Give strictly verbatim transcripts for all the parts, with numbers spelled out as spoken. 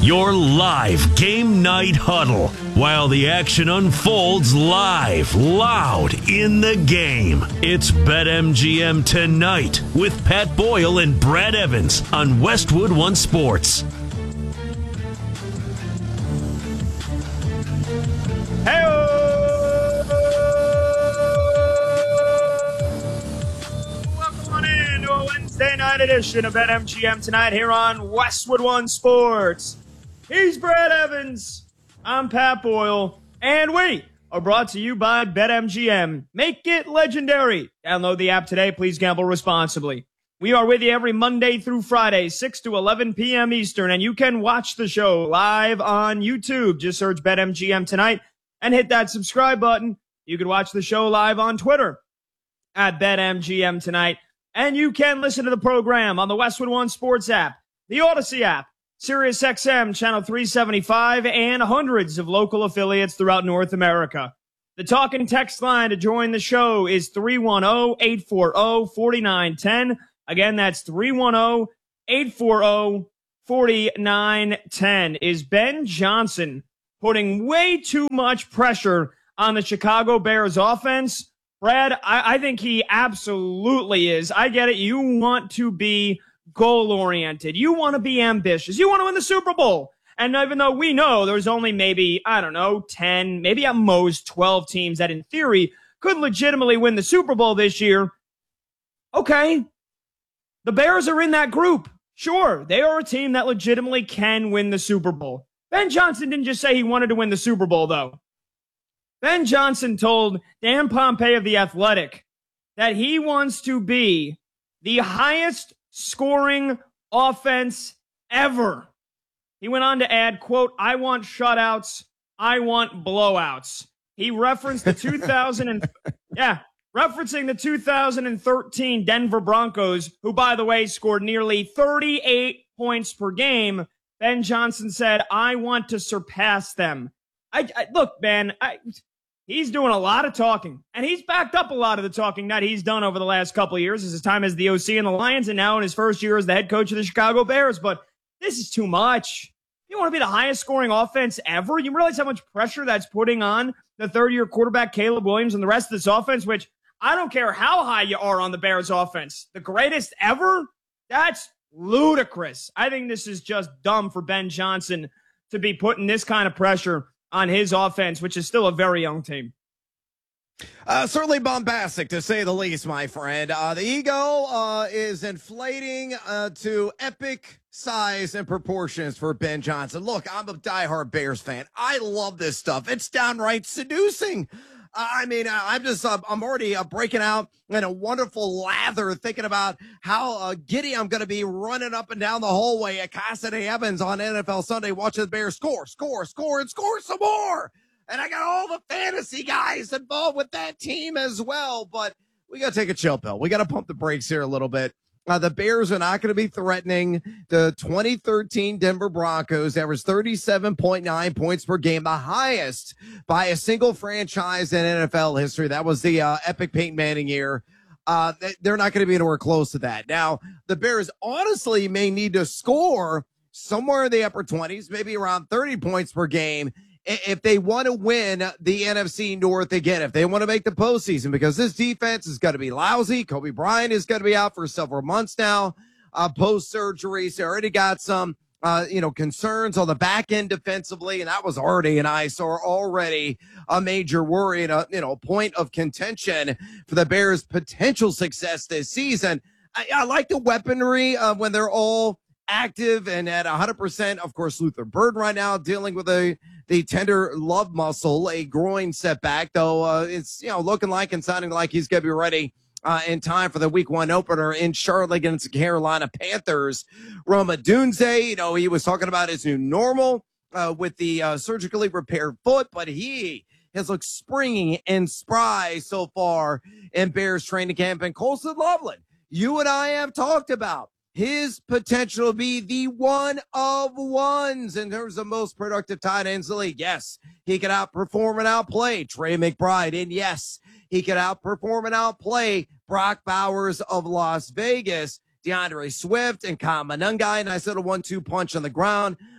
Your live game night huddle while the action unfolds live, loud in the game. It's BetMGM Tonight with Pat Boyle and Brad Evans on Westwood One Sports. Welcome on in to a Wednesday night edition of BetMGM Tonight here on Westwood One Sports. He's Brad Evans. I'm Pat Boyle. And we are brought to you by BetMGM. Make it legendary. Download the app today. Please gamble responsibly. We are with you every Monday through Friday, six to eleven p.m. Eastern, and you can watch the show live on YouTube. Just search BetMGM Tonight and hit that subscribe button. You can watch the show live on Twitter at BetMGM Tonight, and you can listen to the program on the Westwood One Sports app, the Odyssey app, Sirius X M Channel three seventy-five, and hundreds of local affiliates throughout North America. The talk and text line to join the show is three one zero, eight four zero, four nine one zero. Again, that's three one zero, eight four zero, four nine one zero. Is Ben Johnson putting way too much pressure on the Chicago Bears offense? Brad, I, I think he absolutely is. I get it. You want to be goal-oriented. You want to be ambitious. You want to win the Super Bowl. And even though we know there's only maybe, I don't know, ten, maybe at most twelve teams that in theory could legitimately win the Super Bowl this year, okay, the Bears are in that group. Sure, they are a team that legitimately can win the Super Bowl. Ben Johnson didn't just say he wanted to win the Super Bowl, though. Ben Johnson told Dan Pompei of The Athletic that he wants to be the highest scoring offense ever. He went on to add, quote, I want shutouts. I want blowouts. He referenced the two thousand and yeah, referencing the two thousand thirteen Denver Broncos, who, by the way, scored nearly thirty-eight points per game. Ben Johnson said, I want to surpass them. I, I look, man, I, he's doing a lot of talking, and he's backed up a lot of the talking that he's done over the last couple of years as his time as the O C in the Lions and now in his first year as the head coach of the Chicago Bears. But this is too much. You want to be the highest scoring offense ever? You realize how much pressure that's putting on the third-year quarterback Caleb Williams and the rest of this offense, which I don't care how high you are on the Bears offense. The greatest ever? That's ludicrous. I think this is just dumb for Ben Johnson to be putting this kind of pressure on his offense, which is still a very young team. Uh, certainly bombastic, to say the least, my friend. Uh, the ego uh, is inflating uh, to epic size and proportions for Ben Johnson. Look, I'm a diehard Bears fan. I love this stuff. It's downright seducing. Uh, I mean, uh, I'm just, uh, I'm already uh, breaking out in a wonderful lather thinking about how uh, giddy I'm going to be running up and down the hallway at Casa de Evans on N F L Sunday watching the Bears score, score, score, and score some more. And I got all the fantasy guys involved with that team as well. But we got to take a chill pill. We got to pump the brakes here a little bit. Uh, the Bears are not going to be threatening the twenty thirteen Denver Broncos. Averaged thirty-seven point nine points per game, the highest by a single franchise in N F L history. That was the uh, epic Peyton Manning year. Uh, they're not going to be anywhere close to that. Now, the Bears honestly may need to score somewhere in the upper twenties, maybe around thirty points per game, if they want to win the N F C North again, if they want to make the postseason, because this defense is going to be lousy. Kobe Bryant is going to be out for several months now, uh, post-surgery. So already got some, uh, you know, concerns on the back end defensively, and that was already an eyesore, already a major worry and a, you know, point of contention for the Bears' potential success this season. I, I like the weaponry uh, when they're all active and at one hundred percent. Of course, Luther Bird right now dealing with a the tender love muscle, a groin setback, though uh, it's, you know, looking like and sounding like he's going to be ready uh, in time for the week one opener in Charlotte against the Carolina Panthers. Roma Dunze, you know, he was talking about his new normal uh, with the uh, surgically repaired foot, but he has looked springy and spry so far in Bears training camp. And Colson Loveland, you and I have talked about his potential to be the one of ones in terms of most productive tight ends in the league. Yes, he could outperform and outplay Trey McBride. And yes, he could outperform and outplay Brock Bowers of Las Vegas, DeAndre Swift, and Kyle Monangai. And I said a one two punch on the ground.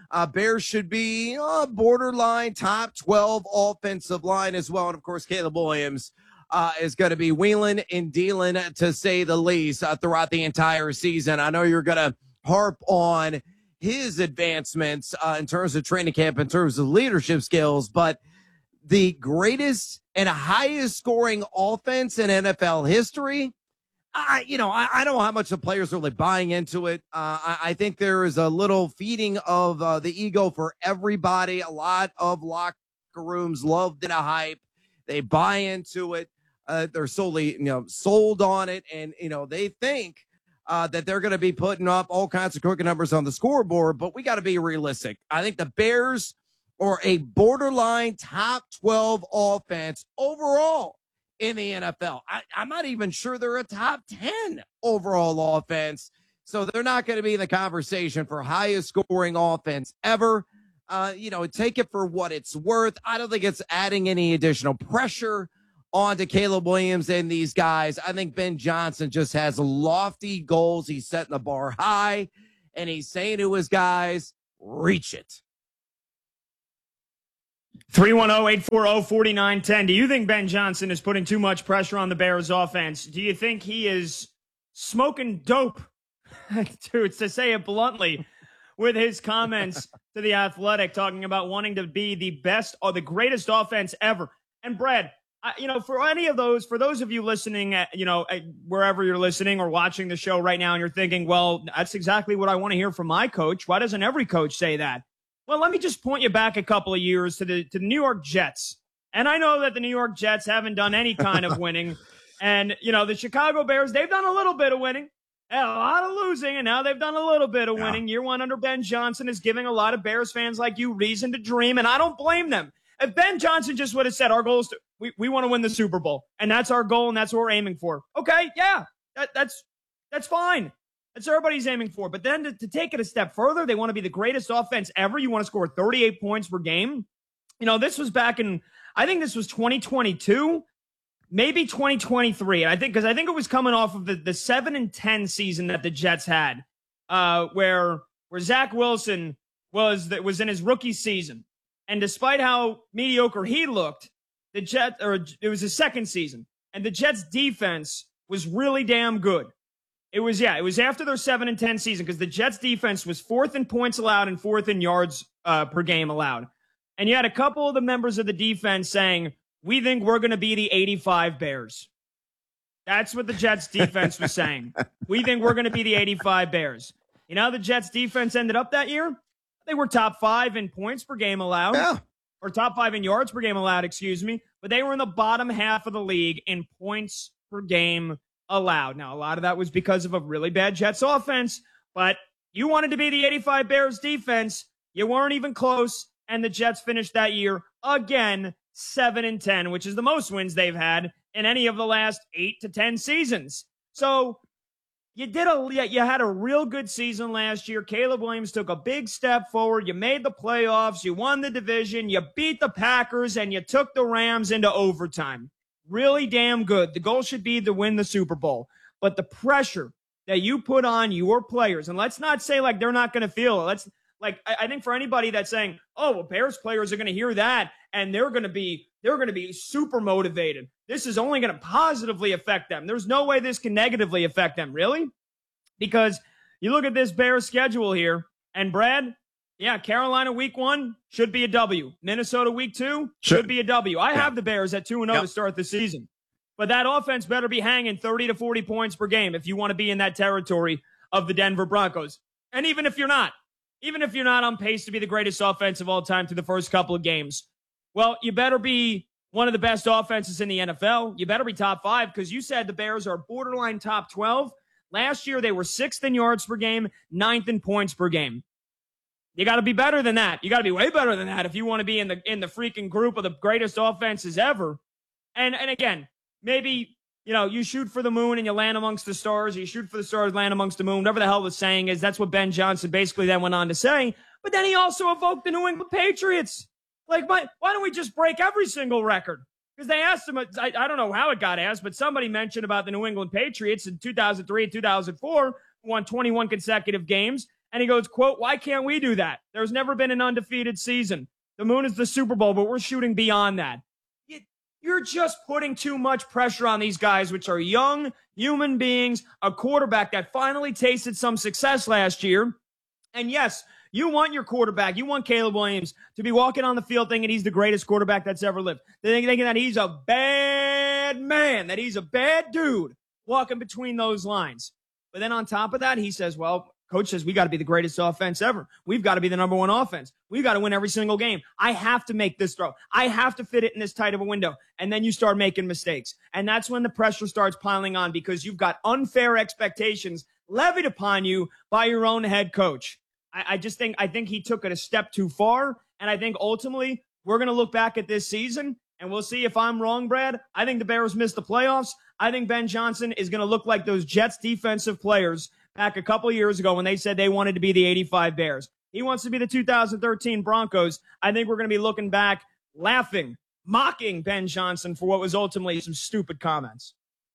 Uh, Bears should be uh, borderline top twelve offensive line as well. And, of course, Caleb Williams uh, is going to be wheeling and dealing, to say the least, uh, throughout the entire season. I know you're going to harp on his advancements uh, in terms of training camp, in terms of leadership skills, but the greatest and highest scoring offense in N F L history, I, you know, I, I don't know how much the players are really buying into it. Uh, I, I think there is a little feeding of uh, the ego for everybody. A lot of locker rooms love the hype. They buy into it. Uh, they're solely, you know, sold on it. And, you know, they think uh, that they're going to be putting up all kinds of crooked numbers on the scoreboard, but we got to be realistic. I think the Bears are a borderline top twelve offense overall in the N F L. I, I'm not even sure they're a top ten overall offense. So they're not going to be in the conversation for highest scoring offense ever. Uh, you know, take it for what it's worth. I don't think it's adding any additional pressure onto Caleb Williams and these guys. I think Ben Johnson just has lofty goals. He's setting the bar high, and he's saying to his guys, reach it. three one zero, eight four zero, four nine one zero. Do you think Ben Johnson is putting too much pressure on the Bears offense? Do you think he is smoking dope, to, to say it bluntly, with his comments to The Athletic, talking about wanting to be the best or the greatest offense ever? And Brad, I, you know, for any of those, for those of you listening, at, you know, at wherever you're listening or watching the show right now, and you're thinking, well, that's exactly what I want to hear from my coach. Why doesn't every coach say that? Well, let me just point you back a couple of years to the to the New York Jets. And I know that the New York Jets haven't done any kind of winning. And, you know, the Chicago Bears, they've done a little bit of winning, and a lot of losing, and now they've done a little bit of yeah. winning. Year one under Ben Johnson is giving a lot of Bears fans like you reason to dream, and I don't blame them. If Ben Johnson just would have said, our goal is to, we, we want to win the Super Bowl, and that's our goal, and that's what we're aiming for. Okay, yeah, that, that's that's fine. That's what everybody's aiming for. But then to, to take it a step further, they want to be the greatest offense ever. You want to score thirty-eight points per game. You know, this was back in, I think this was twenty twenty-two, maybe twenty twenty-three. I think, because I think it was coming off of the, the seven and ten season that the Jets had, uh, where where Zach Wilson was that was in his rookie season. And despite how mediocre he looked, the Jets, or it was his second season, and the Jets defense was really damn good. It was, yeah, it was after their seven and ten season, because the Jets defense was fourth in points allowed and fourth in yards uh, per game allowed. And you had a couple of the members of the defense saying, we think we're going to be the eighty-five Bears. That's what the Jets defense was saying. We think we're going to be the eighty-five Bears. You know how the Jets defense ended up that year? They were top five in points per game allowed. Yeah. Or top five in yards per game allowed, excuse me. But they were in the bottom half of the league in points per game allowed. Now, a lot of that was because of a really bad Jets offense, but you wanted to be the eighty-five Bears defense. You weren't even close, and the Jets finished that year again seven and ten, which is the most wins they've had in any of the last eight to ten seasons. So you did a you had a real good season last year. Caleb Williams took a big step forward. You made the playoffs. You won the division. You beat the Packers, and you took the Rams into overtime. Really damn good. The goal should be to win the Super Bowl. But the pressure that you put on your players, and let's not say like they're not going to feel it. Let's like I, I think for anybody that's saying, oh, well, Bears players are going to hear that and they're going to be they're going to be super motivated. This is only going to positively affect them. There's no way this can negatively affect them, really, because you look at this Bears schedule here, and Brad. Yeah, Carolina week one should be a W. Minnesota week two should, should be a W. I yeah. have the Bears at two and oh yep. to start the season. But that offense better be hanging thirty to forty points per game if you want to be in that territory of the Denver Broncos. And even if you're not, even if you're not on pace to be the greatest offense of all time through the first couple of games, well, you better be one of the best offenses in the N F L. You better be top five, because you said the Bears are borderline top twelve. Last year, they were sixth in yards per game, ninth in points per game. You got to be better than that. You got to be way better than that if you want to be in the in the freaking group of the greatest offenses ever. And and again, maybe, you know, you shoot for the moon and you land amongst the stars. You shoot for the stars, land amongst the moon. Whatever the hell the saying is, that's what Ben Johnson basically then went on to say. But then he also evoked the New England Patriots. Like, why, why don't we just break every single record? Because they asked him, I, I don't know how it got asked, but somebody mentioned about the New England Patriots in two thousand three and two thousand four, who won twenty-one consecutive games. And he goes, quote, why can't we do that? There's never been an undefeated season. The moon is the Super Bowl, but we're shooting beyond that. You're just putting too much pressure on these guys, which are young human beings, a quarterback that finally tasted some success last year. And yes, you want your quarterback, you want Caleb Williams to be walking on the field thinking he's the greatest quarterback that's ever lived. They're thinking that he's a bad man, that he's a bad dude walking between those lines. But then on top of that, he says, well, coach says we got to be the greatest offense ever. We've got to be the number one offense. We've got to win every single game. I have to make this throw. I have to fit it in this tight of a window. And then you start making mistakes. And that's when the pressure starts piling on because you've got unfair expectations levied upon you by your own head coach. I, I just think, I think he took it a step too far. And I think ultimately we're going to look back at this season and we'll see if I'm wrong, Brad. I think the Bears missed the playoffs. I think Ben Johnson is going to look like those Jets defensive players back a couple years ago when they said they wanted to be the eighty-five Bears. He wants to be the two thousand thirteen Broncos. I think we're going to be looking back, laughing, mocking Ben Johnson for what was ultimately some stupid comments.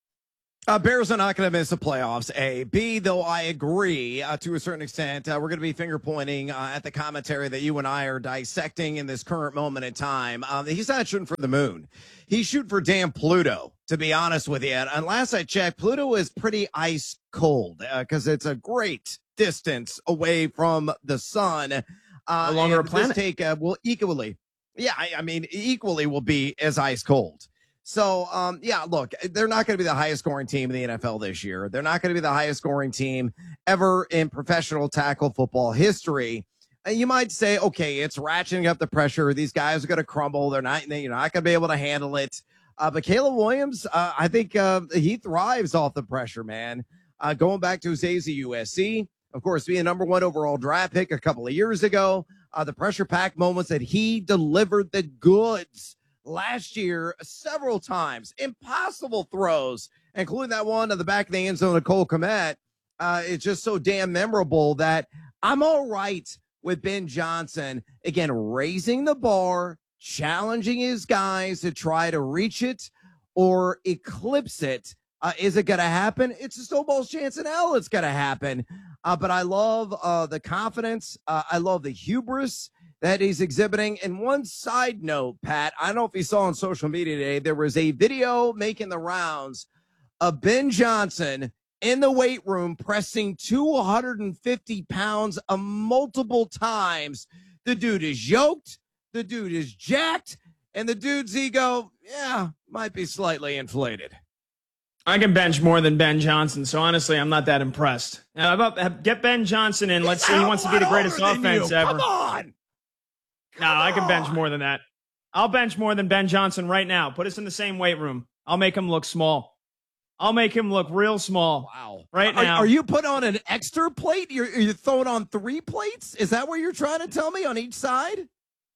Uh, Bears are not going to miss the playoffs, A. B, though I agree uh, to a certain extent. Uh, we're going to be finger-pointing uh, at the commentary that you and I are dissecting in this current moment in time. Um, he's not shooting for the moon. He's shooting for damn Pluto, to be honest with you. And last I checked, Pluto is pretty ice cold because uh, it's a great distance away from the sun. Uh, no longer a planet. This take uh, will equally, yeah, I, I mean, equally will be as ice cold. So, um, yeah, look, they're not going to be the highest scoring team in the N F L this year. They're not going to be the highest scoring team ever in professional tackle football history. And you might say, okay, it's ratcheting up the pressure. These guys are going to crumble. They're not, you're not going to be able to handle it. Uh, but Caleb Williams, uh, I think uh, he thrives off the pressure, man. Uh, going back to his days at U S C, of course, being a number one overall draft pick a couple of years ago, uh, the pressure pack moments that he delivered the goods last year several times, impossible throws, including that one on the back of the end zone of Cole Kmet. Uh, it's just so damn memorable that I'm all right with Ben Johnson, again, raising the bar, challenging his guys to try to reach it or eclipse it. Uh, is it going to happen? It's a snowball's chance in hell it's going to happen. Uh, but I love uh, the confidence. Uh, I love the hubris that he's exhibiting. And one side note, Pat, I don't know if you saw on social media today, there was a video making the rounds of Ben Johnson in the weight room pressing two hundred fifty pounds uh, multiple times. The dude is yoked. The dude is jacked. And the dude's ego, yeah, might be slightly inflated. I can bench more than Ben Johnson, so honestly, I'm not that impressed. Now, about, get Ben Johnson in. Let's see. He wants to be the greatest offense ever. Come on. No, I can bench more than that. I'll bench more than Ben Johnson right now. Put us in the same weight room. I'll make him look small. I'll make him look real small. Wow. Right are, now. Are you putting on an extra plate? You're, you're throwing on three plates? Is that what you're trying to tell me on each side?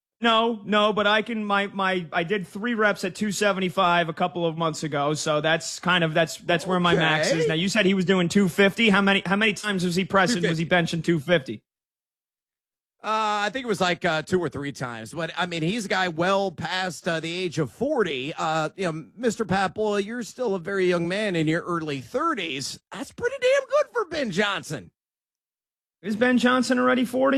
No, no, but I can, my, my, I did three reps at two seventy-five a couple of months ago. So that's kind of, that's, that's where my okay. max is. Now you said he was doing two fifty. How many, how many times was he pressing? Was he benching two fifty? Uh, I think it was like uh, two or three times. But, I mean, he's a guy well past uh, the age of forty. Uh, you know, Mister Pat Boyle, you're still a very young man in your early thirties. That's pretty damn good for Ben Johnson. Is Ben Johnson already forty?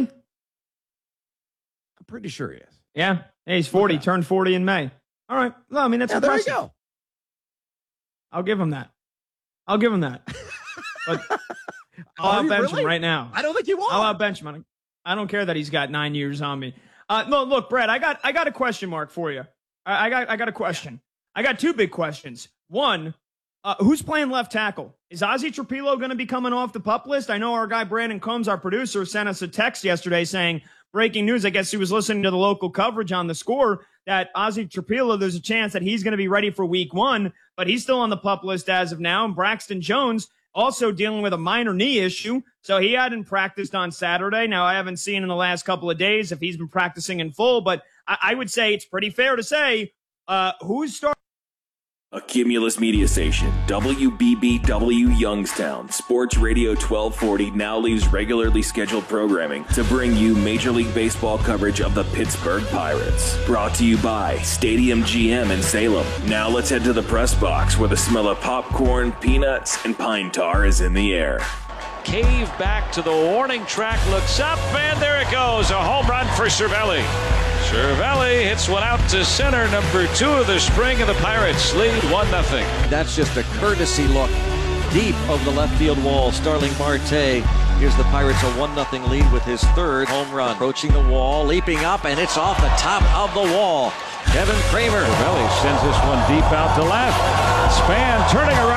I'm pretty sure he is. Yeah. Hey, he's forty. Okay. Turned forty in May. All right. No, I mean, that's yeah, impressive. There you go. I'll give him that. I'll give him that. But I'll outbench really? him right now. I don't think you will. I'll outbench him. I don't care that he's got nine years on me. Uh, no, look, Brad, I got I got a question mark for you. I, I got I got a question. I got two big questions. One, uh, who's playing left tackle? Is Ozzie Trapilo going to be coming off the PUP list? I know our guy Brandon Combs, our producer, sent us a text yesterday saying, breaking news, I guess he was listening to the local coverage on The Score, that Ozzie Trapilo, there's a chance that he's going to be ready for week one, but he's still on the PUP list as of now. And Braxton Jones also dealing with a minor knee issue, so he hadn't practiced on Saturday. Now, I haven't seen in the last couple of days if he's been practicing in full, but I, I would say it's pretty fair to say uh, who's starting. A Cumulus media station, W B B W Youngstown, Sports Radio twelve forty now leaves regularly scheduled programming to bring you Major League Baseball coverage of the Pittsburgh Pirates. Brought to you by Stadium G M in Salem. Now let's head to the press box where the smell of popcorn, peanuts, and pine tar is in the air. cave back to the warning track, looks up, and there it goes. A home run for Cervelli. Cervelli hits one out to center, number two of the spring, and the Pirates lead one nothing. That's just a courtesy look deep over the left field wall. Starling Marte gives the Pirates a one nothing lead with his third home run. Approaching the wall, leaping up, and it's off the top of the wall. Kevin Kramer. Cervelli sends this one deep out to left. Span turning around.